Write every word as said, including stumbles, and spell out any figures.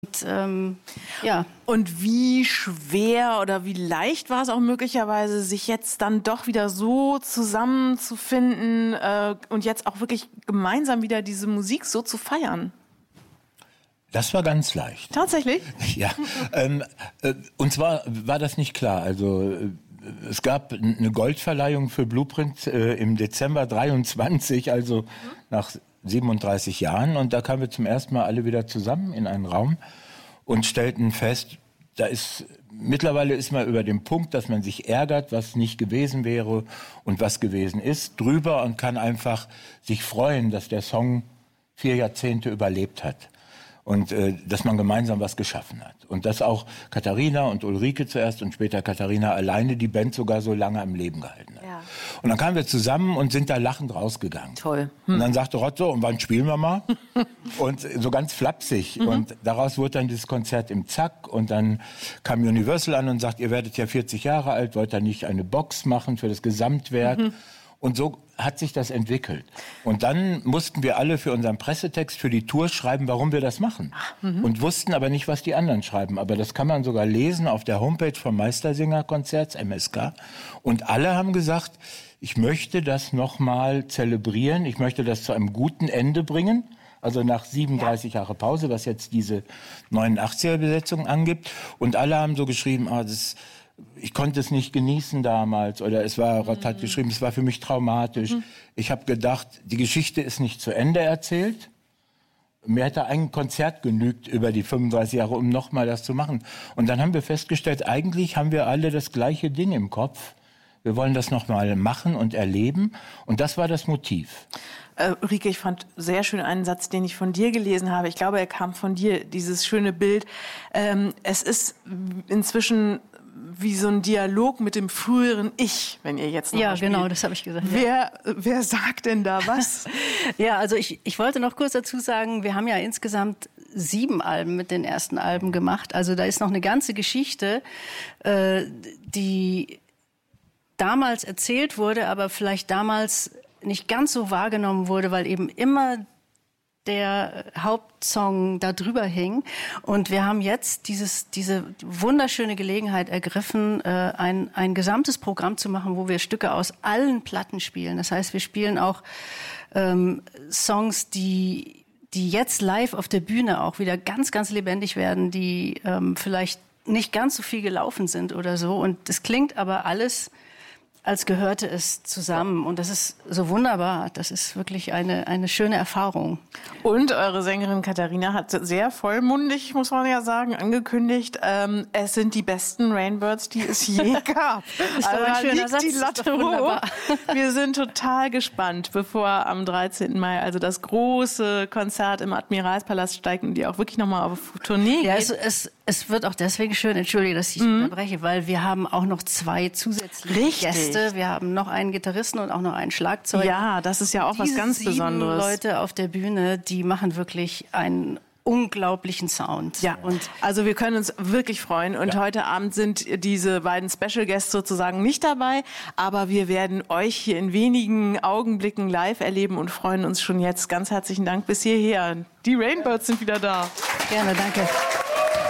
Und, ähm, ja. Und wie schwer oder wie leicht war es auch möglicherweise, sich jetzt dann doch wieder so zusammenzufinden äh, und jetzt auch wirklich gemeinsam wieder diese Musik so zu feiern? Das war ganz leicht. Tatsächlich? Ja. ähm, äh, und zwar war das nicht klar. Also äh, es gab eine Goldverleihung für Blueprint äh, im Dezember dreiundzwanzig, also mhm. nach siebenunddreißig Jahren. Und da kamen wir zum ersten Mal alle wieder zusammen in einen Raum und stellten fest, da ist, mittlerweile ist man über den Punkt, dass man sich ärgert, was nicht gewesen wäre und was gewesen ist, drüber und kann einfach sich freuen, dass der Song vier Jahrzehnte überlebt hat. Und äh, dass man gemeinsam was geschaffen hat. Und dass auch Katharina und Ulrike zuerst und später Katharina alleine die Band sogar so lange am Leben gehalten hat. Ja. Und dann kamen wir zusammen und sind da lachend rausgegangen. Toll. Hm. Und dann sagte Rotto, und wann spielen wir mal? Und so ganz flapsig. Mhm. Und daraus wurde dann dieses Konzert im Zack. Und dann kam Universal an und sagt, ihr werdet ja vierzig Jahre alt, wollt ihr nicht eine Box machen für das Gesamtwerk? Mhm. Und so hat sich das entwickelt. Und dann mussten wir alle für unseren Pressetext für die Tour schreiben, warum wir das machen. Mhm. Und wussten aber nicht, was die anderen schreiben. Aber das kann man sogar lesen auf der Homepage vom Meistersinger-Konzerts, M S K. Und alle haben gesagt, ich möchte das nochmal zelebrieren. Ich möchte das zu einem guten Ende bringen. Also nach siebenunddreißig Jahre Pause, was jetzt diese neunundachtziger-Besetzung angibt. Und alle haben so geschrieben, ah, das... ich konnte es nicht genießen damals. Oder es war, Rott hat geschrieben, es war für mich traumatisch. Mhm. Ich habe gedacht, die Geschichte ist nicht zu Ende erzählt. Mir hätte ein Konzert genügt über die fünfunddreißig Jahre, um nochmal das zu machen. Und dann haben wir festgestellt, eigentlich haben wir alle das gleiche Ding im Kopf. Wir wollen das nochmal machen und erleben. Und das war das Motiv. Äh, Ulrike, ich fand sehr schön einen Satz, den ich von dir gelesen habe. Ich glaube, er kam von dir, dieses schöne Bild. Ähm, es ist inzwischen wie so ein Dialog mit dem früheren Ich, wenn ihr jetzt noch Ja, mal spielt. genau, das habe ich gesagt. Wer, wer sagt denn da was? Ja, also ich, ich wollte noch kurz dazu sagen, wir haben ja insgesamt sieben Alben mit den ersten Alben gemacht. Also da ist noch eine ganze Geschichte, äh, die damals erzählt wurde, aber vielleicht damals nicht ganz so wahrgenommen wurde, weil eben immer der Hauptsong da drüber hing. Und wir haben jetzt dieses, diese wunderschöne Gelegenheit ergriffen, äh, ein, ein gesamtes Programm zu machen, wo wir Stücke aus allen Platten spielen. Das heißt, wir spielen auch ähm, Songs, die, die jetzt live auf der Bühne auch wieder ganz, ganz lebendig werden, die ähm, vielleicht nicht ganz so viel gelaufen sind oder so. Und es klingt aber alles, als gehörte es zusammen. Und das ist so wunderbar. Das ist wirklich eine, eine schöne Erfahrung. Und eure Sängerin Katharina hat sehr vollmundig, muss man ja sagen, angekündigt, ähm, es sind die besten Rainbirds, die es je gab. Das also ein da schöner liegt Satz. die Latte hoch. Wir sind total gespannt, bevor am dreizehnten Mai also das große Konzert im Admiralspalast steigt und die auch wirklich nochmal auf Tournee ja, geht. Es, es, es wird auch deswegen schön, entschuldige, dass ich mhm. unterbreche, weil wir haben auch noch zwei zusätzliche Richtig. Gäste. Wir haben noch einen Gitarristen und auch noch einen Schlagzeuger. Ja, das ist ja auch Diese was ganz sieben Besonderes. Leute auf der Bühne, die machen wirklich einen unglaublichen Sound. Ja, und also wir können uns wirklich freuen. Und ja. heute Abend sind diese beiden Special Guests sozusagen nicht dabei. Aber wir werden euch hier in wenigen Augenblicken live erleben und freuen uns schon jetzt. Ganz herzlichen Dank bis hierher. Die Rainbirds sind wieder da. Gerne, danke.